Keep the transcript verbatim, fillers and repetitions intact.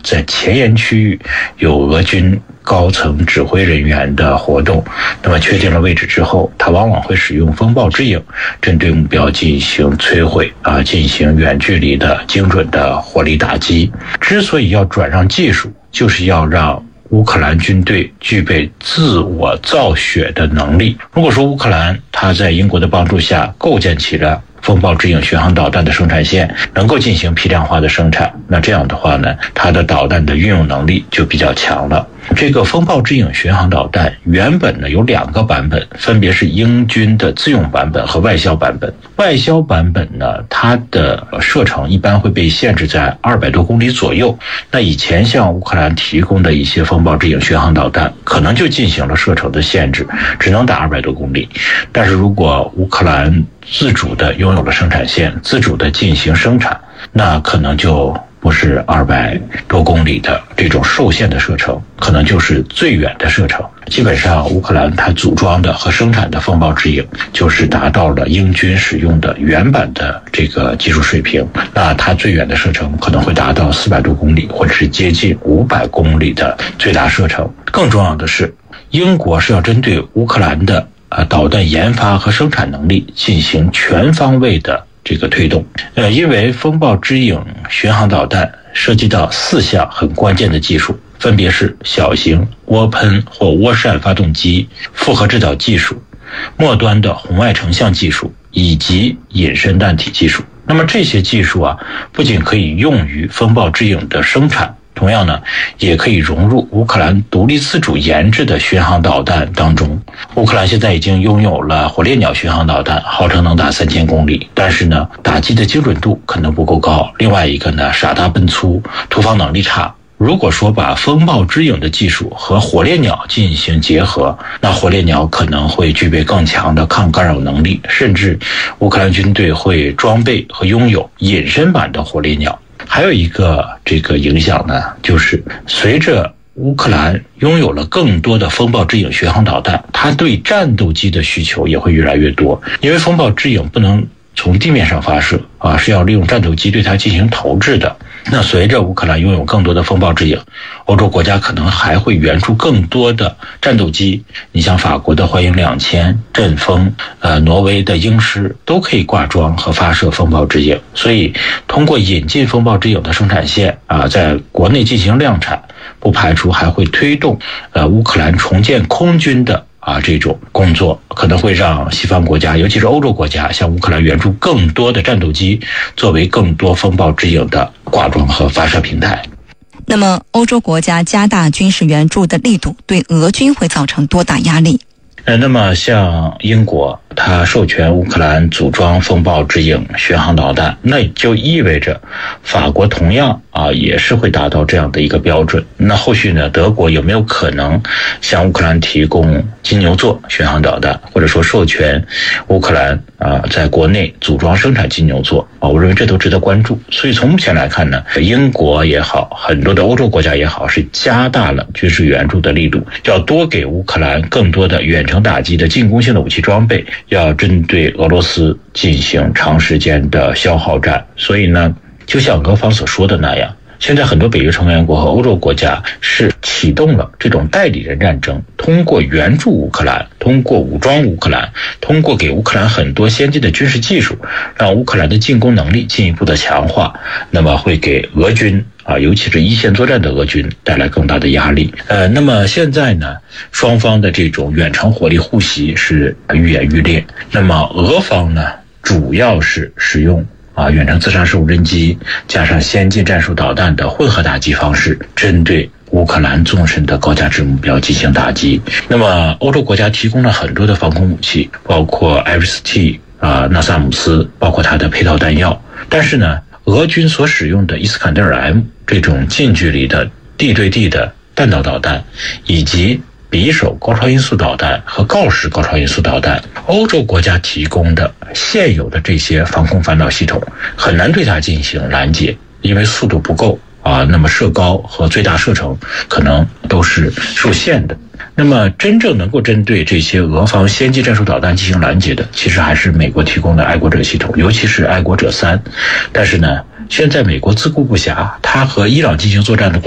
在前沿区域有俄军高层指挥人员的活动，那么确定了位置之后，它往往会使用风暴之影针对目标进行摧毁啊，进行远距离的精准的火力打击。之所以要转让技术，就是要让乌克兰军队具备自我造血的能力。如果说乌克兰它在英国的帮助下构建起了风暴之影巡航导弹的生产线，能够进行批量化的生产，那这样的话呢，它的导弹的运用能力就比较强了。这个风暴之影巡航导弹原本呢有两个版本，分别是英军的自用版本和外销版本。外销版本呢，它的射程一般会被限制在二百多公里左右。那以前向乌克兰提供的一些风暴之影巡航导弹，可能就进行了射程的限制，只能打二百多公里。但是如果乌克兰自主的拥有了生产线，自主的进行生产，那可能就不是二百多公里的这种受限的射程，可能就是最远的射程。基本上乌克兰它组装的和生产的风暴之影就是达到了英军使用的原版的这个技术水平，那它最远的射程可能会达到四百多公里，或者是接近五百公里的最大射程。更重要的是，英国是要针对乌克兰的呃导弹研发和生产能力进行全方位的这个推动。呃，因为风暴之影巡航导弹涉及到四项很关键的技术，分别是小型涡喷或涡扇发动机、复合制导技术、末端的红外成像技术以及隐身弹体技术。那么这些技术啊，不仅可以用于风暴之影的生产，同样呢，也可以融入乌克兰独立自主研制的巡航导弹当中。乌克兰现在已经拥有了火烈鸟巡航导弹，号称能打三千公里，但是呢，打击的精准度可能不够高。另外一个呢，傻大笨粗，突防能力差。如果说把风暴之影的技术和火烈鸟进行结合，那火烈鸟可能会具备更强的抗干扰能力，甚至乌克兰军队会装备和拥有隐身版的火烈鸟。还有一个这个影响呢，就是随着乌克兰拥有了更多的风暴之影巡航导弹，它对战斗机的需求也会越来越多。因为风暴之影不能从地面上发射啊，是要利用战斗机对它进行投掷的。那随着乌克兰拥有更多的风暴之影，欧洲国家可能还会援助更多的战斗机。你像法国的幻影两千、阵风，呃，挪威的鹰狮都可以挂装和发射风暴之影。所以，通过引进风暴之影的生产线啊，在国内进行量产，不排除还会推动呃乌克兰重建空军的啊，这种工作可能会让西方国家，尤其是欧洲国家，向乌克兰援助更多的战斗机，作为更多风暴之影的挂装和发射平台。 那么，欧洲国家加大军事援助的力度，对俄军会造成多大压力？ 呃，那么像英国，它授权乌克兰组装风暴之影巡航导弹，那就意味着法国同样啊也是会达到这样的一个标准。那后续呢，德国有没有可能向乌克兰提供金牛座巡航导弹，或者说授权乌克兰啊在国内组装生产金牛座啊？我认为这都值得关注。所以从目前来看呢，英国也好，很多的欧洲国家也好，是加大了军事援助的力度，要多给乌克兰更多的远程打击的进攻性的武器装备，要针对俄罗斯进行长时间的消耗战。所以呢，就像俄方所说的那样，现在很多北约成员国和欧洲国家是启动了这种代理人战争，通过援助乌克兰，通过武装乌克兰，通过给乌克兰很多先进的军事技术，让乌克兰的进攻能力进一步的强化，那么会给俄军啊，尤其是一线作战的俄军带来更大的压力。呃，那么现在呢，双方的这种远程火力互袭是愈演愈烈。那么俄方呢，主要是使用啊远程自杀式无人机加上先进战术导弹的混合打击方式，针对乌克兰纵深的高价值目标进行打击。那么欧洲国家提供了很多的防空武器，包括 Iris T 啊、纳萨姆斯，包括它的配套弹药。但是呢，俄军所使用的伊斯坎德尔 M 这种近距离的地对地的弹道导弹，以及匕首高超音速导弹和锆石高超音速导弹，欧洲国家提供的现有的这些防空反导系统很难对它进行拦截，因为速度不够啊，那么射高和最大射程可能都是受限的。那么真正能够针对这些俄方先进战术导弹进行拦截的，其实还是美国提供的爱国者系统，尤其是爱国者三。但是呢，现在美国自顾不暇，它和伊朗进行作战的